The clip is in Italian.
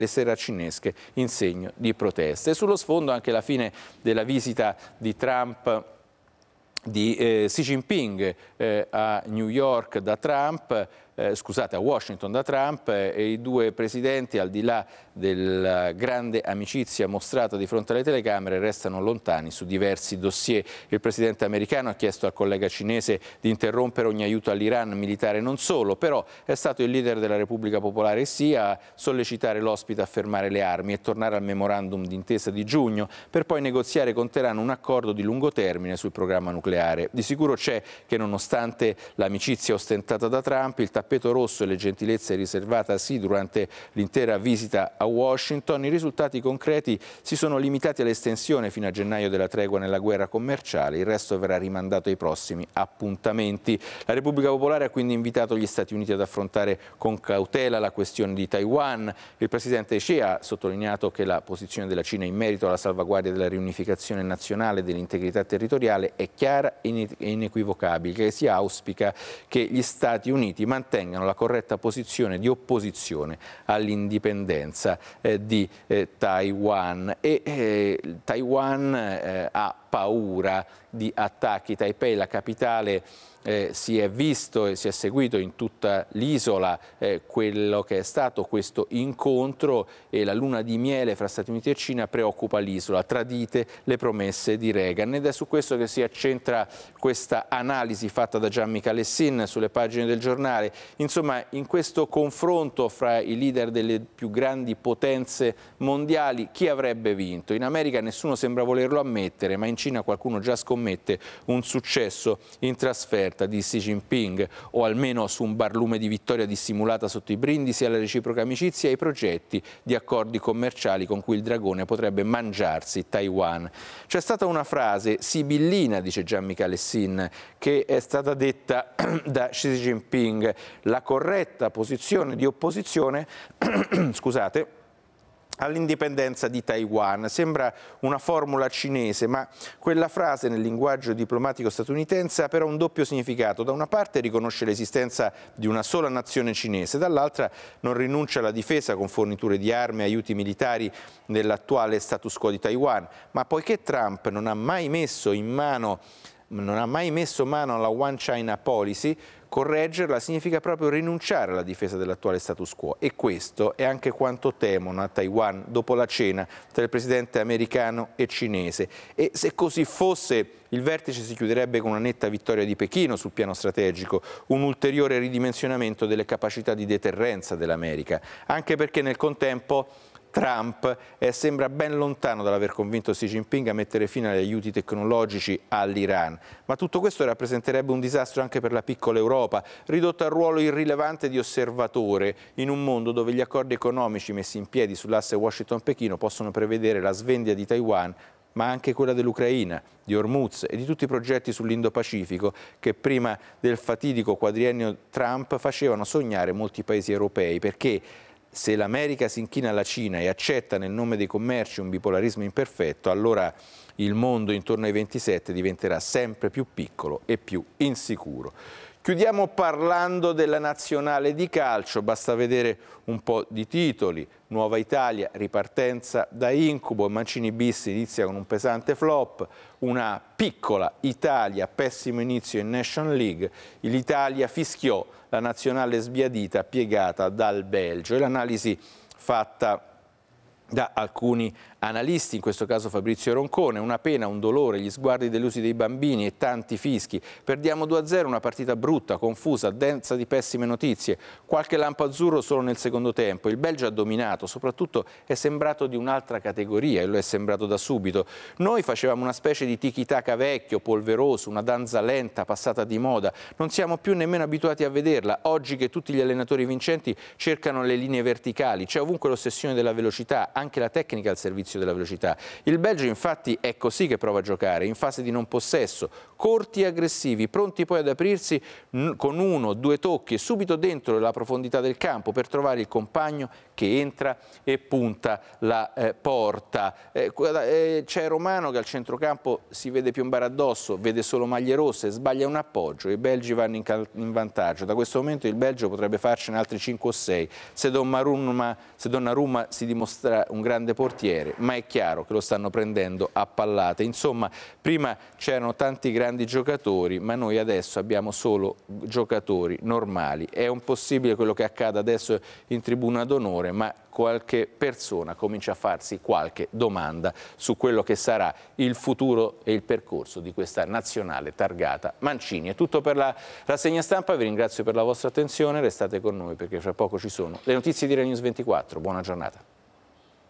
le seracinesche in segno di protesta. E sullo sfondo anche la fine della visita di Trump, di Xi Jinping a New York da Trump, scusate, a Washington da Trump, e i due presidenti, al di là della grande amicizia mostrata di fronte alle telecamere, restano lontani su diversi dossier. Il presidente americano ha chiesto al collega cinese di interrompere ogni aiuto all'Iran, militare non solo, però è stato il leader della Repubblica Popolare Xi a sollecitare l'ospite a fermare le armi e tornare al memorandum d'intesa di giugno, per poi negoziare con Teheran un accordo di lungo termine sul programma nucleare. Di sicuro c'è che, nonostante l'amicizia ostentata da Trump, il tappeto rosso e le gentilezze riservate a Xi durante l'intera visita a Washington, i risultati concreti si sono limitati all'estensione fino a gennaio della tregua nella guerra commerciale. Il resto verrà rimandato ai prossimi appuntamenti. La Repubblica Popolare ha quindi invitato gli Stati Uniti ad affrontare con cautela la questione di Taiwan. Il presidente Xi ha sottolineato che la posizione della Cina in merito alla salvaguardia della riunificazione nazionale e dell'integrità territoriale è chiara e inequivocabile, che si auspica che gli Stati Uniti mantengano la corretta posizione di opposizione all'indipendenza di Taiwan. Taiwan ha paura di attacchi. Taipei, la capitale, si è visto e si è seguito in tutta l'isola quello che è stato questo incontro, e la luna di miele fra Stati Uniti e Cina preoccupa l'isola, tradite le promesse di Reagan, ed è su questo che si accentra questa analisi fatta da Jean-Michel Lessine sulle pagine del giornale. Insomma, in questo confronto fra i leader delle più grandi potenze mondiali, chi avrebbe vinto? In America nessuno sembra volerlo ammettere, ma in Cina qualcuno già scommette un successo in trasferta di Xi Jinping, o almeno su un barlume di vittoria dissimulata sotto i brindisi alla reciproca amicizia e ai progetti di accordi commerciali con cui il dragone potrebbe mangiarsi Taiwan. C'è stata una frase sibillina, dice Jean-Michel Lessine, che è stata detta da Xi Jinping: la corretta posizione di opposizione scusate, all'indipendenza di Taiwan. Sembra una formula cinese, ma quella frase nel linguaggio diplomatico statunitense ha però un doppio significato. Da una parte riconosce l'esistenza di una sola nazione cinese, dall'altra non rinuncia alla difesa con forniture di armi e aiuti militari nell'attuale status quo di Taiwan. Ma poiché Trump non ha mai messo mano alla One China Policy, correggerla significa proprio rinunciare alla difesa dell'attuale status quo, e questo è anche quanto temono a Taiwan dopo la cena tra il presidente americano e cinese. E se così fosse, il vertice si chiuderebbe con una netta vittoria di Pechino sul piano strategico, un ulteriore ridimensionamento delle capacità di deterrenza dell'America, anche perché nel contempo Trump sembra ben lontano dall'aver convinto Xi Jinping a mettere fine agli aiuti tecnologici all'Iran. Ma tutto questo rappresenterebbe un disastro anche per la piccola Europa, ridotta al ruolo irrilevante di osservatore in un mondo dove gli accordi economici messi in piedi sull'asse Washington-Pechino possono prevedere la svendia di Taiwan, ma anche quella dell'Ucraina, di Hormuz e di tutti i progetti sull'Indo-Pacifico che prima del fatidico quadriennio Trump facevano sognare molti paesi europei, perché se l'America si inchina alla Cina e accetta nel nome dei commerci un bipolarismo imperfetto, allora il mondo intorno ai 27 diventerà sempre più piccolo e più insicuro. Chiudiamo parlando della nazionale di calcio, basta vedere un po' di titoli. Nuova Italia, ripartenza da incubo, Mancini bis inizia con un pesante flop, una piccola Italia, pessimo inizio in National League, l'Italia fischiò la nazionale sbiadita piegata dal Belgio, e l'analisi fatta da alcuni analisti, in questo caso Fabrizio Roncone: una pena, un dolore, gli sguardi delusi dei bambini e tanti fischi. Perdiamo 2-0, una partita brutta, confusa, densa di pessime notizie. Qualche lampo azzurro solo nel secondo tempo. Il Belgio ha dominato, soprattutto è sembrato di un'altra categoria, e lo è sembrato da subito. Noi facevamo una specie di tiki-taka vecchio, polveroso, una danza lenta, passata di moda. Non siamo più nemmeno abituati a vederla. Oggi che tutti gli allenatori vincenti cercano le linee verticali, c'è ovunque l'ossessione della velocità, anche la tecnica al servizio della velocità. Il Belgio infatti è così che prova a giocare, in fase di non possesso, corti e aggressivi, pronti poi ad aprirsi con 1 o 2 tocchi e subito dentro la profondità del campo per trovare il compagno che entra e punta la porta. C'è Romano che al centrocampo si vede piombare addosso, vede solo maglie rosse, sbaglia un appoggio, i belgi vanno in vantaggio. Da questo momento il Belgio potrebbe farcene altri 5 o 6 se Donnarumma si dimostra un grande portiere, ma è chiaro che lo stanno prendendo a pallate. Insomma, prima c'erano tanti grandi giocatori, ma noi adesso abbiamo solo giocatori normali. È un possibile quello che accada adesso in tribuna d'onore, ma qualche persona comincia a farsi qualche domanda su quello che sarà il futuro e il percorso di questa nazionale targata Mancini. È tutto per la rassegna stampa, vi ringrazio per la vostra attenzione, restate con noi perché fra poco ci sono le notizie di Rai News 24. Buona giornata.